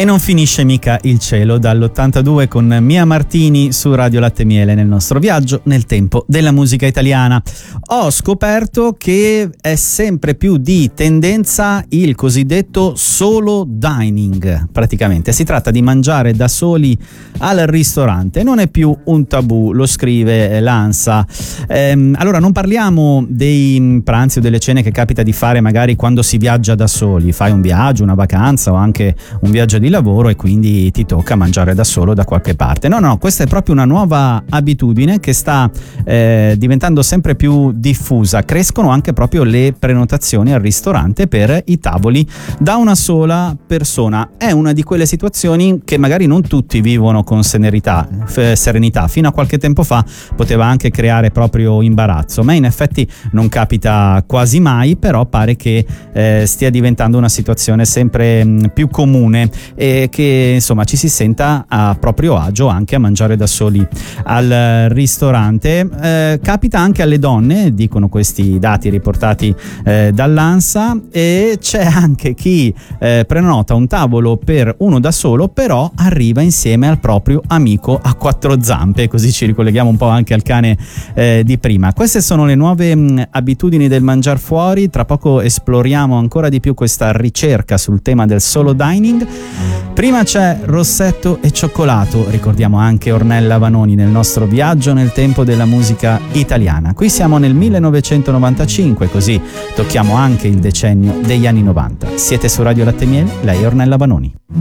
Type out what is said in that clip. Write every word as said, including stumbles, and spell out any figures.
E non finisce mica il cielo dall'ottantadue con Mia Martini su Radio Latte Miele nel nostro viaggio nel tempo della musica italiana. Ho scoperto che è sempre più di tendenza il cosiddetto solo dining, praticamente si tratta di mangiare da soli al ristorante, non è più un tabù, lo scrive l'ANSA. Ehm, allora non parliamo dei pranzi o delle cene che capita di fare magari quando si viaggia da soli, fai un viaggio, una vacanza o anche un viaggio di lavoro e quindi ti tocca mangiare da solo da qualche parte. No, no, questa è proprio una nuova abitudine che sta eh, diventando sempre più diffusa. Crescono anche proprio le prenotazioni al ristorante per i tavoli da una sola persona. È una di quelle situazioni che magari non tutti vivono con serenità, f- serenità. Fino a qualche tempo fa poteva anche creare proprio imbarazzo, ma in effetti non capita quasi mai, però pare che eh, stia diventando una situazione sempre mh, più comune e che insomma ci si senta a proprio agio anche a mangiare da soli al ristorante. Eh, capita anche alle donne, dicono questi dati riportati eh, dall'ANSA, e c'è anche chi eh, prenota un tavolo per uno da solo, però arriva insieme al proprio amico a quattro zampe, così ci ricolleghiamo un po' anche al cane eh, di prima. Queste sono le nuove mh, abitudini del mangiar fuori. Tra poco esploriamo ancora di più questa ricerca sul tema del solo dining. Prima c'è Rossetto e Cioccolato, ricordiamo anche Ornella Vanoni nel nostro viaggio nel tempo della musica italiana. Qui siamo nel millenovecentonovantacinque, così tocchiamo anche il decennio degli anni novanta. Siete su Radio Latte Miele, lei è Ornella Vanoni.